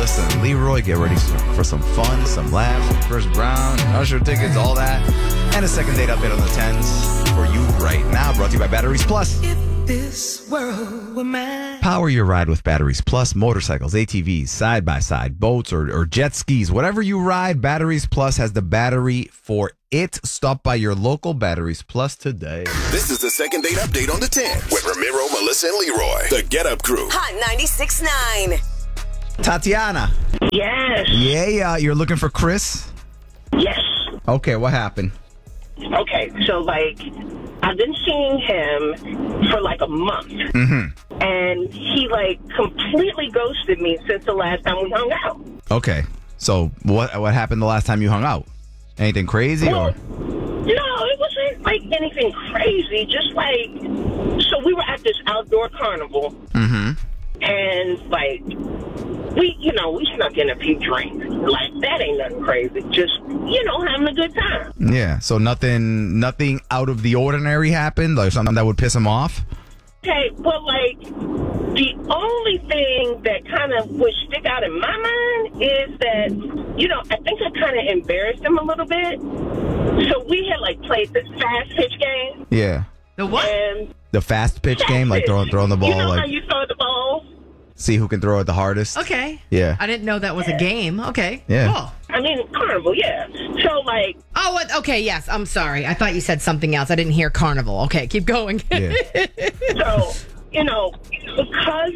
Melissa and Leroy. Get ready for some fun, some laughs, some Chris Brown, Usher tickets, all that. And a second date update on the 10s for you right now. Brought to you by Batteries Plus. If this world were mine. Power your ride with Batteries Plus. Motorcycles, ATVs, side-by-side, boats, or jet skis. Whatever you ride, Batteries Plus has the battery for it. Stop by your local Batteries Plus today. This is the second date update on the 10 with Ramiro, Melissa, and Leroy. The Get Up Crew. Hot 96.9. Tatiana. Yes. Yeah, you're looking for Chris? Yes. Okay, what happened? Okay, so, like, I've been seeing him for, like, a month. Mm-hmm. And he, like, completely ghosted me since the last time we hung out. Okay, so what happened the last time you hung out? Anything crazy? Well, or? No, it wasn't, like, anything crazy. Just, like, so we were at this outdoor carnival. Mm-hmm. And, like, we snuck in a few drinks. Like, that ain't nothing crazy. Just, having a good time. Yeah, so nothing out of the ordinary happened? Like something that would piss him off? Okay, well, like, the only thing that kind of would stick out in my mind is that, I think I kind of embarrassed him a little bit. So we had, like, played this fast pitch game. Yeah. The what? And The fast pitch game? Like throwing the ball? You know like how you throw the ball? see who can throw it the hardest? Okay. Yeah. I didn't know that was a game. Okay. Yeah. Cool. I mean, carnival, yeah. So, like... Oh, what? Okay, yes. I'm sorry. I thought you said something else. I didn't hear carnival. Okay, keep going. Yeah. So, because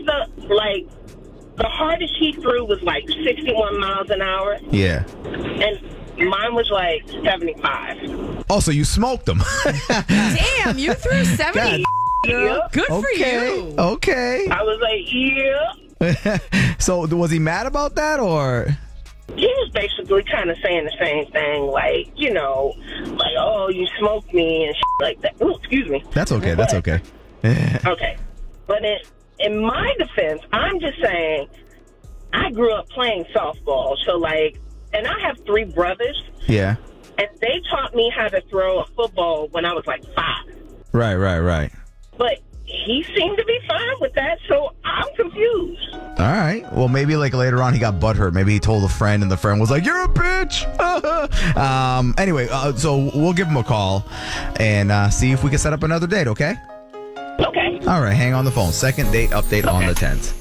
the hardest he threw was like 61 miles an hour. Yeah. And mine was like 75. Oh, so you smoked him. Damn, you threw 70. God. Yeah. Good for Okay. you. Okay. I was like, yeah. So was he mad about that or? He was basically kind of saying the same thing, like, oh, you smoked me and shit like that. Ooh, excuse me. That's okay. That's okay. Okay. But in my defense, I'm just saying I grew up playing softball. So, like, and I have 3 brothers. Yeah. And they taught me how to throw a football when I was like 5. Right. But he seemed to be fine with that, so I'm confused. All right. Well, maybe like later on he got butthurt. Maybe he told a friend and the friend was like, "You're a bitch." Anyway, so we'll give him a call and see if we can set up another date, okay? Okay. All right. Hang on the phone. Second date update on the 10th.